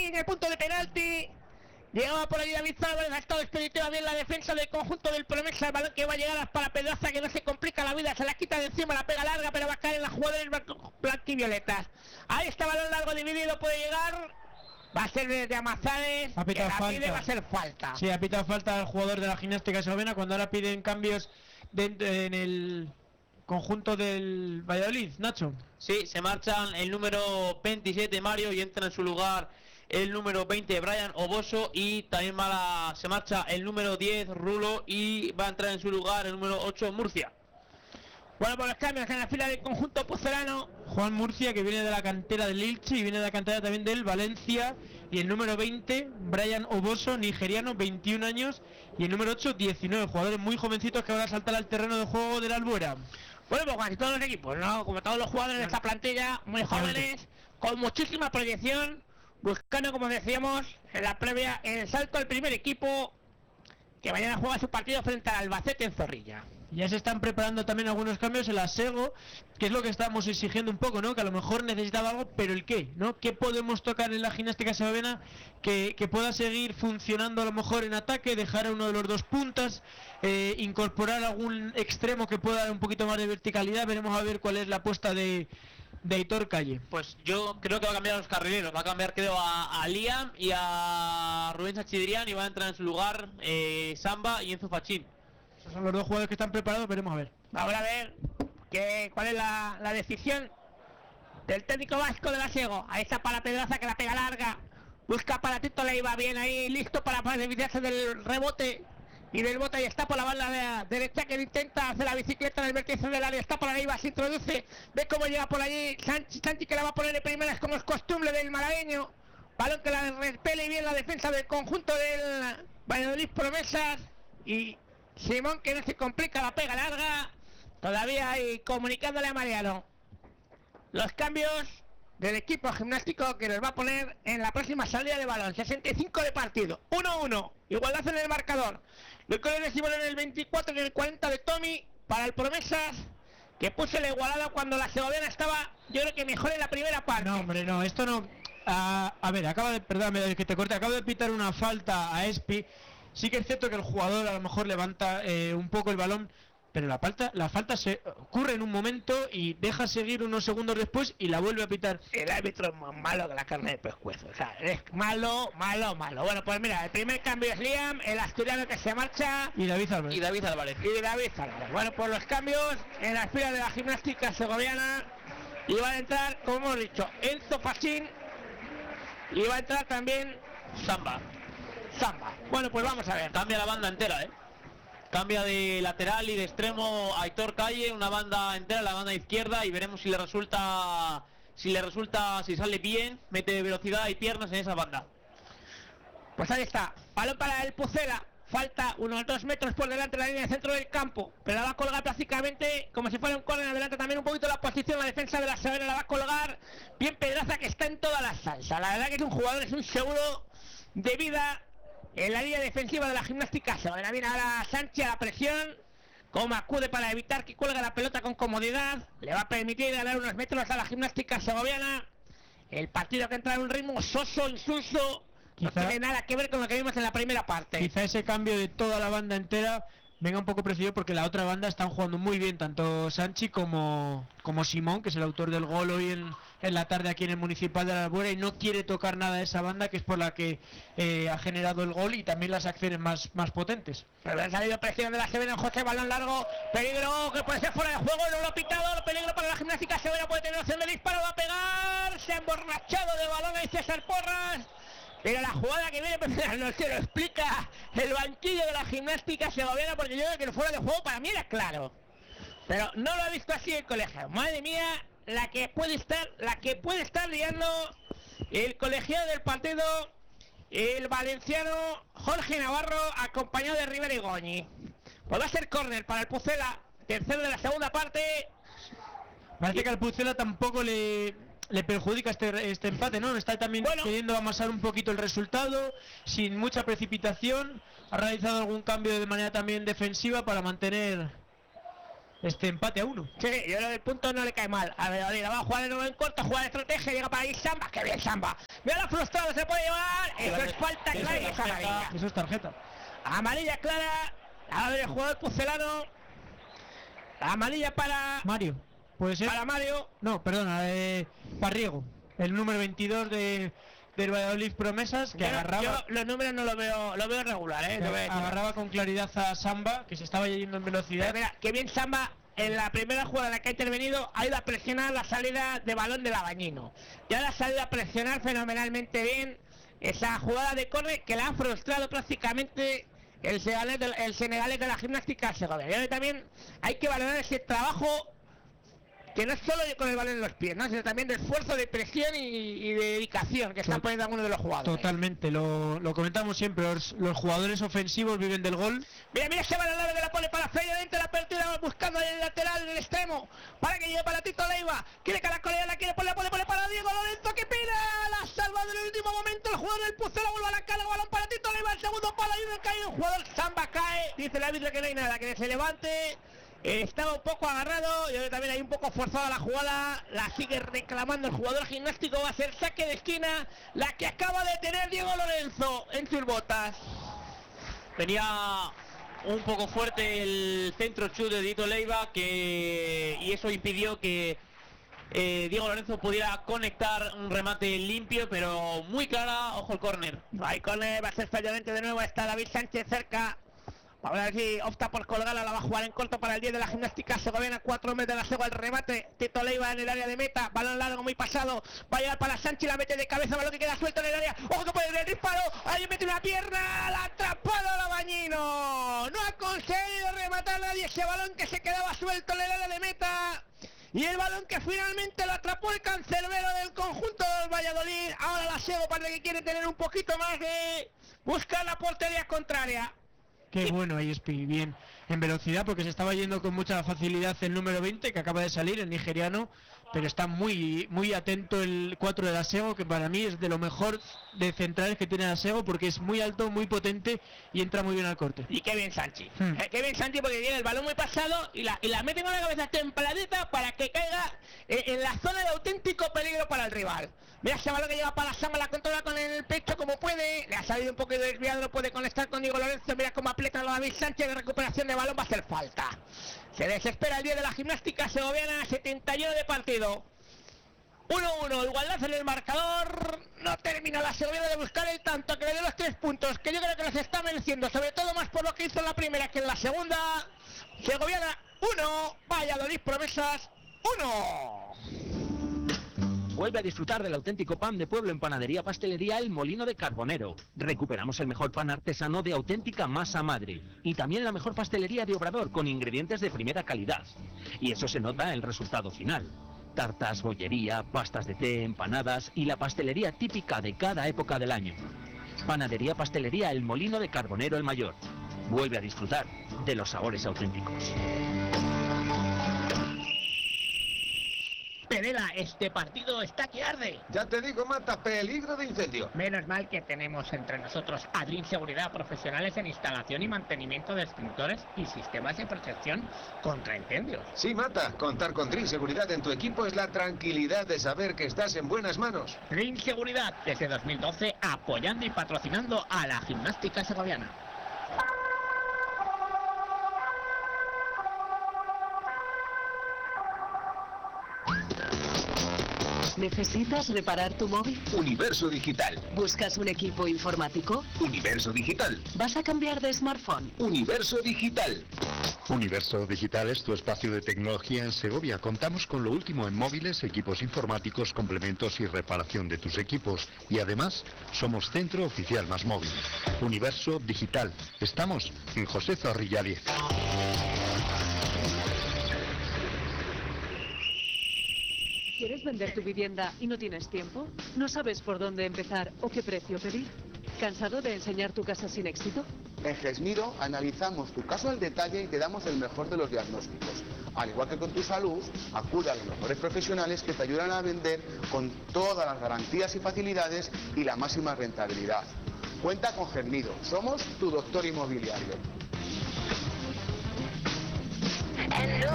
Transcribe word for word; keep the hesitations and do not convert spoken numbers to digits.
en el punto de penalti. Llegaba por ahí David Álvarez, ha estado expeditiva bien la defensa del conjunto del Promesa, el balón que va a llegar para Pedraza, que no se complica la vida, se la quita de encima, la pega larga, pero va a caer en las jugadores blanquivioletas. Ahí está balón largo dividido, puede llegar, va a ser de, de Amazares, ha pitado que la pide, falta. va a ser falta. Sí, ha pitado falta al jugador de la Gimnástica Segoviana cuando ahora piden cambios de, de, en el conjunto del Valladolid, Nacho. Sí, se marchan el número veintisiete Mario y entra en su lugar el número veinte Brian Oboso, y también va la, se marcha el número diez Rulo y va a entrar en su lugar el número ocho Murcia. Bueno, por los cambios en la fila del conjunto pucelano, Juan Murcia, que viene de la cantera del Elche y viene de la cantera también del Valencia, y el número veinte Brian Oboso, nigeriano, veintiún años, y el número ocho, diecinueve, jugadores muy jovencitos que van a saltar al terreno de juego de la Albuera. Bueno, pues casi todos los equipos, ¿no? Como todos los jugadores de esta plantilla, muy jóvenes, con muchísima proyección, buscando, como decíamos, en la previa, el salto al primer equipo, que mañana juega su partido frente al Albacete en Zorrilla. Ya se están preparando también algunos cambios en la Sego, que es lo que estamos exigiendo un poco, ¿no? Que a lo mejor necesitaba algo, pero el qué, ¿no? ¿Qué podemos tocar en la Gimnástica Segoviana que, que pueda seguir funcionando a lo mejor en ataque, dejar a uno de los dos puntas, eh, incorporar algún extremo que pueda dar un poquito más de verticalidad? Veremos a ver cuál es la apuesta de, de Aitor Calle. Pues yo creo que va a cambiar a los carrileros, va a cambiar creo a, a Liam y a Rubén Sachidrián, y va a entrar en su lugar eh, Samba y Enzo Fachín. Esos son los dos jugadores que están preparados, veremos a ver. Ahora a ver que, cuál es la, la decisión del técnico vasco de la Sego. Ahí está para Pedraza, que la pega larga, busca para Tito Leiva, bien ahí, listo para beneficiarse del rebote y del bote, y está por la banda de la derecha, que intenta hacer la bicicleta en el vértice del área, está por Leiva, se introduce, ve cómo llega por allí Sanchi, Sanchi que la va a poner de primeras como es costumbre del malagueño, balón que la repele bien la defensa del conjunto del Valladolid Promesas, y Simón, que no se complica, la pega larga, todavía ahí comunicándole a Mariano los cambios del equipo gimnástico que nos va a poner en la próxima salida de balón. Sesenta y cinco de partido, uno uno, igualdad en el marcador. Los colores Simón en el veinticuatro y en el cuarenta de Tommy para el Promesas, que puso la igualada cuando la segoviana estaba, yo creo que mejor en la primera parte. No, hombre, no, esto no. A, a ver, acaba de, perdóname que te corte, acabo de pitar una falta a Espi. Sí que es cierto que el jugador a lo mejor levanta eh, un poco el balón, pero la falta, la falta se ocurre en un momento y deja seguir unos segundos después y la vuelve a pitar. El árbitro es más malo que la carne de pescuezo, o sea, es malo, malo, malo. Bueno, pues mira, el primer cambio es Liam, el asturiano que se marcha, y David Álvarez. Y David Álvarez. Y David Álvarez. Bueno, pues los cambios en las filas de la Gimnástica Segoviana, y va a entrar, como hemos dicho, Enzo Fachín, y va a entrar también Samba. Samba. Bueno, pues vamos a ver. Cambia la banda entera, ¿eh? Cambia de lateral y de extremo a Aitor Calle, una banda entera, la banda izquierda, y veremos si le resulta, si le resulta, si sale bien, mete velocidad y piernas en esa banda. Pues ahí está, balón para el Pucela, falta unos dos metros por delante de la línea de centro del campo, pero la va a colgar prácticamente como si fuera un córner, adelante también un poquito la posición, la defensa de la Segoviana la va a colgar, bien Pedraza, que está en toda la salsa, la verdad que es un jugador, es un seguro de vida en la línea defensiva de la Gimnástica Segoviana. Viene ahora Sánchez a la presión, como acude para evitar que cuelgue la pelota con comodidad, le va a permitir ganar unos metros a la Gimnástica Segoviana. El partido que entra en un ritmo soso, insulso, quizá, no tiene nada que ver con lo que vimos en la primera parte. Quizá ese cambio de toda la banda entera venga un poco precedido porque la otra banda están jugando muy bien, tanto Sanchi como, como Simón, que es el autor del gol hoy en, en la tarde aquí en el Municipal de la Albuera, y no quiere tocar nada de esa banda, que es por la que eh, ha generado el gol y también las acciones más, más potentes. Pero ha salido presión de la Segoviana, José, balón largo, peligro que puede ser fuera de juego, no lo ha pitado, peligro para la Gimnástica Segoviana, puede tener opción de disparo, va a pegar, se ha emborrachado de balón ahí César Porras. Pero la jugada que viene no se lo explica el banquillo de la Gimnástica Segoviana, porque yo creo que el fuera de juego para mí era claro, pero no lo ha visto así el colegiado. Madre mía, la que puede estar, la que puede estar liando el colegiado del partido, el valenciano Jorge Navarro, acompañado de Rivera y Goñi. Pues va a ser córner para el Pucela, tercero de la segunda parte. Parece que al Pucela tampoco le... le perjudica este, este empate, ¿no? Está también bueno, queriendo amasar un poquito el resultado, sin mucha precipitación, ha realizado algún cambio de manera también defensiva para mantener este empate a uno. Sí, yo creo que el punto no le cae mal. A ver, va a jugar de nuevo en corto, juega de estrategia, llega para ahí Samba, que bien Samba. Mira la frustrado, se puede llevar. Eso es falta clara y es amarilla. Eso es tarjeta. Amarilla clara. A ver el jugador pucelano. Amarilla para Mario. ¿Puede ser? Para Mario. No, perdona, eh, Parriego. El número veintidós de del Valladolid Promesas, que yo, agarraba... Yo los números no los veo, lo veo regular, ¿eh? Que agarraba con claridad a Samba, que se estaba yendo en velocidad. Pero mira, que bien Samba, en la primera jugada en la que ha intervenido, ha ido a presionar la salida de balón del Abañino. Ya la ha salido a presionar fenomenalmente bien esa jugada de córner que la ha frustrado prácticamente el senegalés de, el senegalés de la Gimnástica Segoviana. Y también hay que valorar ese trabajo, que no es solo con el balón en los pies, ¿no? Sino también de esfuerzo, de presión y, y de dedicación que están poniendo algunos de los jugadores. Totalmente, lo, lo comentamos siempre, los, los jugadores ofensivos viven del gol. Mira, mira ese balón que la pone para Freire dentro de la apertura, buscando el lateral del extremo, para que llegue para Tito Leiva, quiere que la colea, la quiere poner, pone, pone para Diego Lorenzo, que pina, la salva en el último momento, el jugador del Pucela vuelve a la cara, el balón para Tito Leiva, el segundo palo, y no cae, el jugador Samba cae, dice el árbitro que no hay nada, que se levante. Estaba un poco agarrado, yo creo que también hay un poco forzada la jugada, la sigue reclamando el jugador gimnástico, va a ser saque de esquina, la que acaba de tener Diego Lorenzo en sus botas. Venía un poco fuerte el centro chute de Tito Leiva, que y eso impidió que eh, Diego Lorenzo pudiera conectar un remate limpio, pero muy clara. Ojo el córner. Hay córner, va a ser Fallolente de nuevo, está David Sánchez cerca. Vamos a ver si opta por colgarla, la va a jugar en corto para el diez de la Gimnástica Segoviana, cuatro metros de la Sego, el remate, Tito Leiva en el área de meta, balón largo muy pasado, va a llegar para Sánchez, la mete de cabeza, balón que queda suelto en el área, ojo que puede ir el disparo, ahí mete una pierna, la atrapado la Bañino, no ha conseguido rematar nadie ese balón que se quedaba suelto en el área de meta, y el balón que finalmente lo atrapó el cancerbero del conjunto del Valladolid. Ahora la Sego parece que quiere tener un poquito más de buscar la portería contraria. Qué bueno ahí Espi, bien en velocidad, porque se estaba yendo con mucha facilidad el número veinte, que acaba de salir, el nigeriano, pero está muy muy atento el cuatro de la Sego, que para mí es de lo mejor de centrales que tiene la Sego, porque es muy alto, muy potente y entra muy bien al corte. Y qué bien Sanchi, hmm. eh, qué bien Sanchi, porque tiene el balón muy pasado y la, y la mete con la cabeza templadita para que caiga eh, en la zona de auténtico peligro para el rival. Mira ese balón que lleva para Samba, la controla con el pecho como puede, le ha salido un poco desviado, no puede conectar con Diego Lorenzo, mira cómo aprieta a David Sánchez, de recuperación de balón va a hacer falta. Se desespera el diez de la Gimnástica Segoviana, setenta y uno de partido. uno uno, igualdad en el marcador, no termina la Segoviana de buscar el tanto que le dé los tres puntos, que yo creo que los está mereciendo, sobre todo más por lo que hizo en la primera que en la segunda. Segoviana uno, Valladolid Promesas uno. Vuelve a disfrutar del auténtico pan de pueblo en Panadería Pastelería El Molino de Carbonero. Recuperamos el mejor pan artesano de auténtica masa madre. Y también la mejor pastelería de Obrador con ingredientes de primera calidad. Y eso se nota en el resultado final. Tartas, bollería, pastas de té, empanadas y la pastelería típica de cada época del año. Panadería Pastelería El Molino de Carbonero el Mayor. Vuelve a disfrutar de los sabores auténticos. Perela, este partido está que arde. Ya te digo, Mata, peligro de incendio. Menos mal que tenemos entre nosotros a Dream Seguridad, profesionales en instalación y mantenimiento de extintores y sistemas de protección contra incendios. Sí, Mata, contar con Dream Seguridad en tu equipo es la tranquilidad de saber que estás en buenas manos. Dream Seguridad, desde dos mil doce, apoyando y patrocinando a la Gimnástica Segoviana. ¿Necesitas reparar tu móvil? Universo Digital. ¿Buscas un equipo informático? Universo Digital. ¿Vas a cambiar de smartphone? Universo Digital. Universo Digital es tu espacio de tecnología en Segovia. Contamos con lo último en móviles, equipos informáticos, complementos y reparación de tus equipos. Y además, somos centro oficial más móvil. Universo Digital. Estamos en José Zorrilla diez. ¿Quieres vender tu vivienda y no tienes tiempo? ¿No sabes por dónde empezar o qué precio pedir? ¿Cansado de enseñar tu casa sin éxito? En Gesmiro analizamos tu caso al detalle y te damos el mejor de los diagnósticos. Al igual que con tu salud, acude a los mejores profesionales que te ayudan a vender con todas las garantías y facilidades y la máxima rentabilidad. Cuenta con Gesmiro, somos tu doctor inmobiliario.